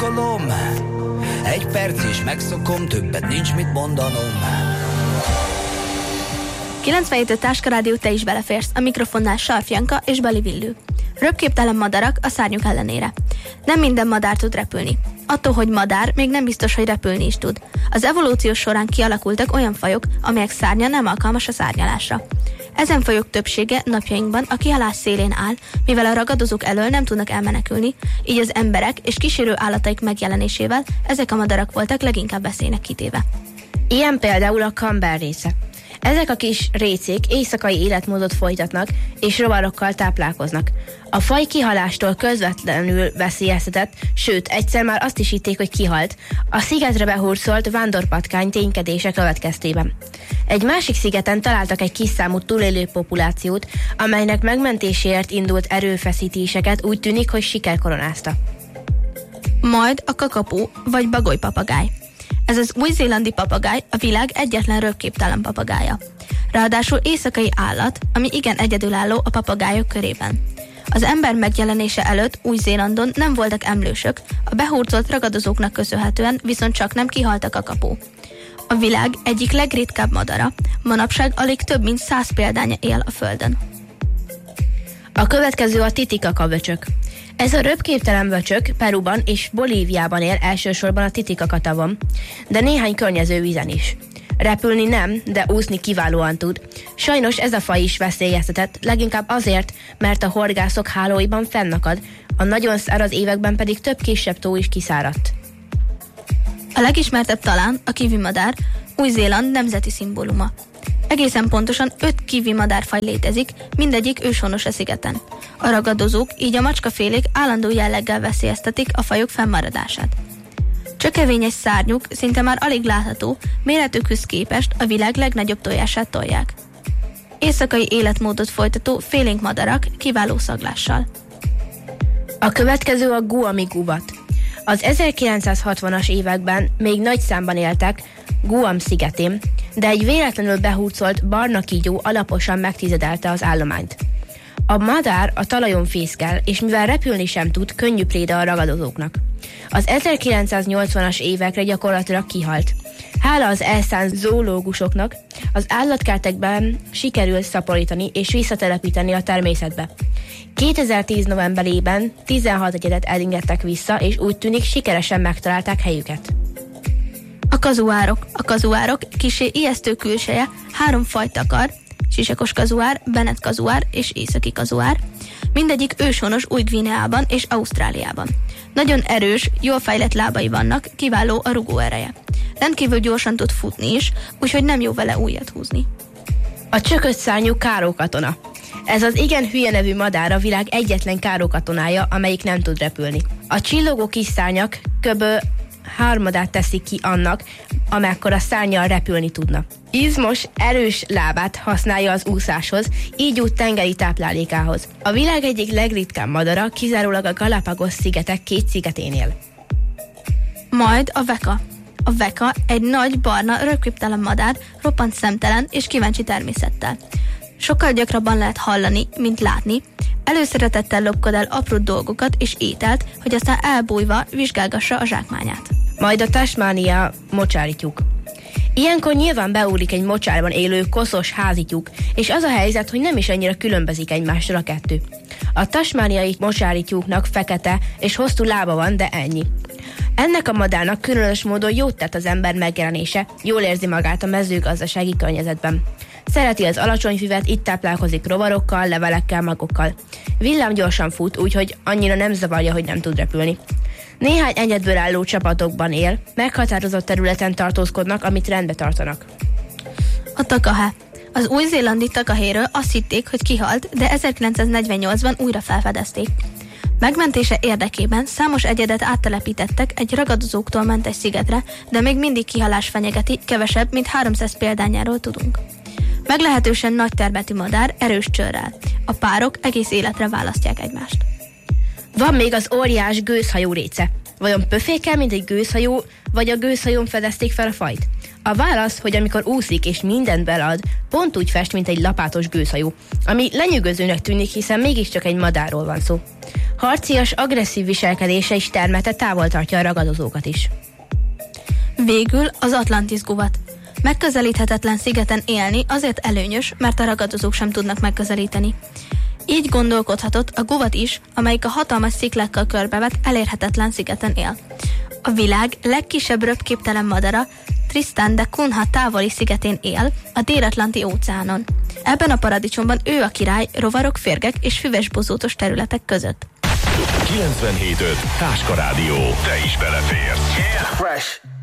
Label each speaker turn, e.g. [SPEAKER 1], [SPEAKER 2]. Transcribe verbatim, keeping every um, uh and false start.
[SPEAKER 1] sokkolom, egy perc és megszokom, többet nincs mit mondanom.
[SPEAKER 2] kilencvenhét öt Táskarádió, te is beleférsz. A mikrofonnál Sarf Janka és Bali Villő. Röpképtelen madarak a szárnyuk ellenére. Nem minden madár tud repülni. Attól, hogy madár, még nem biztos, hogy repülni is tud. Az evolúció során kialakultak olyan fajok, amelyek szárnya nem alkalmas a szárnyalásra. Ezen fajok többsége napjainkban a kihalás szélén áll, mivel a ragadozók elől nem tudnak elmenekülni, így az emberek és kísérő állataik megjelenésével ezek a madarak voltak leginkább veszélynek kitéve.
[SPEAKER 3] Ilyen például a kamber része. Ezek a kis récék éjszakai életmódot folytatnak és rovarokkal táplálkoznak. A faj kihalástól közvetlenül veszélyeztetett, sőt, egyszer már azt is hitték, hogy kihalt, a szigetre behurcolt vándorpatkány ténykedése következtében. Egy másik szigeten találtak egy kis számú túlélő populációt, amelynek megmentéséért indult erőfeszítéseket úgy tűnik, hogy siker koronázta.
[SPEAKER 2] Majd a kakapó vagy bagolypapagáj. Ez az új-zélandi papagáj a világ egyetlen röpképtelen papagája. Ráadásul éjszakai állat, ami igen egyedülálló a papagájok körében. Az ember megjelenése előtt Új-Zélandon nem voltak emlősök, a behurcolt ragadozóknak köszönhetően viszont csak nem kihalt a kakapó. A világ egyik legritkább madara, manapság alig több mint száz példánya él a földön.
[SPEAKER 3] A következő a Titicaca vöcsök. Ez a röpképtelen vöcsök Peruban és Bolíviában él, elsősorban a Titicaca-tavon, de néhány környező vízen is. Repülni nem, de úszni kiválóan tud. Sajnos ez a faj is veszélyeztetett, leginkább azért, mert a horgászok hálóiban fennakad, a nagyon száraz években pedig több kisebb tó is kiszáradt.
[SPEAKER 2] A legismertebb talán a kiwi madár, Új-Zéland nemzeti szimbóluma. Egészen pontosan öt kiwi madárfaj létezik, mindegyik őshonos a szigeten. A ragadozók, így a macskafélék állandó jelleggel veszélyeztetik a fajok fennmaradását. Csökevényes szárnyuk szinte már alig látható, méretükhöz képest a világ legnagyobb tojását tolják. Éjszakai életmódot folytató félénk madarak kiváló szaglással.
[SPEAKER 3] A következő a Guam-gubat. Az ezerkilencszázhatvanas években még nagy számban éltek Guam szigetén, de egy véletlenül behurcolt barna kígyó alaposan megtizedelte az állományt. A madár a talajon fészkel, és mivel repülni sem tud, könnyű préda a ragadozóknak. Az ezerkilencszáznyolcvanas évekre gyakorlatilag kihalt. Hála az elszánt zoológusoknak az állatkertekben sikerült szaporítani és visszatelepíteni a természetbe. kétezer-tíz novemberében tizenhat egyedet elengedtek vissza, és úgy tűnik sikeresen megtalálták helyüket.
[SPEAKER 2] A kazuárok. A kazuárok kissé ijesztő külseje, három fajt takar, sisakos kazuár, Bennett kazuár és északi kazuár, mindegyik őshonos Új-Guineában és Ausztráliában. Nagyon erős, jól fejlett lábai vannak, kiváló a rugó ereje. Rendkívül gyorsan tud futni is, úgyhogy nem jó vele ujjat húzni.
[SPEAKER 3] A csökös szárnyú kárókatona. Ez az igen hülye nevű madár a világ egyetlen kárókatonája, amelyik nem tud repülni. A csillogó kis szárnyak kb. Harmadát teszik ki annak, amekkora szárnnyal repülni tudna. Izmos, erős lábát használja az úszáshoz, így úgy tengeri táplálékához. A világ egyik legritkább madara kizárólag a Galápagos szigetek két szigetén él.
[SPEAKER 2] Majd a veka. A veka egy nagy, barna, röpképtelen madár, roppant szemtelen és kíváncsi természettel. Sokkal gyakrabban lehet hallani, mint látni, előszeretettel lopkod el apró dolgokat és ételt, hogy aztán elbújva vizsgálgassa a zsákmányát.
[SPEAKER 3] Majd a tasmánia mocsárityúk. Ilyenkor nyilván beúrik egy mocsárban élő koszos házityúk, és az a helyzet, hogy nem is annyira különbözik egymástól a kettő. A tasmániai mocsárityúknak fekete és hosszú lába van, de ennyi. Ennek a madárnak különös módon jót tett az ember megjelenése, jól érzi magát a mezőgazdasági környezetben. Szereti az alacsony füvet, itt táplálkozik rovarokkal, levelekkel, magokkal. Villám gyorsan fut, úgyhogy annyira nem zavarja, hogy nem tud repülni. Néhány egyedből álló csapatokban él, meghatározott területen tartózkodnak, amit rendbe tartanak.
[SPEAKER 2] A takahe. Az új-zélandi takahéről azt hitték, hogy kihalt, de ezerkilencszáznegyvennyolcban újra felfedezték. Megmentése érdekében számos egyedet áttelepítettek egy ragadozóktól mentes szigetre, de még mindig kihalás fenyegeti, kevesebb, mint háromszáz példányáról tudunk. Meglehetősen nagy termetű madár, erős csőrrel. A párok egész életre választják egymást.
[SPEAKER 3] Van még az óriás gőzhajó réce. Vajon pöfékkel, mint egy gőzhajó, vagy a gőzhajón fedezték fel a fajt? A válasz, hogy amikor úszik és mindent belad, pont úgy fest, mint egy lapátos gőzhajó, ami lenyűgözőnek tűnik, hiszen mégiscsak egy madárról van szó. Harcias, agresszív viselkedése és termete távol tartja a ragadozókat is.
[SPEAKER 2] Végül az Atlantis guvat. Megközelíthetetlen szigeten élni azért előnyös, mert a ragadozók sem tudnak megközelíteni. Így gondolkodhatott a guvat is, amelyik a hatalmas sziklákkal körbevett elérhetetlen szigeten él. A világ legkisebb röpképtelen madara Tristan da Cunha távoli szigetén él, a Dél-Atlanti óceánon. Ebben a paradicsomban ő a király rovarok, férgek és füves bozótos területek között.
[SPEAKER 4] kilencvenhét öt Táska Rádió. Te is beleférsz.
[SPEAKER 5] Yeah. Fresh.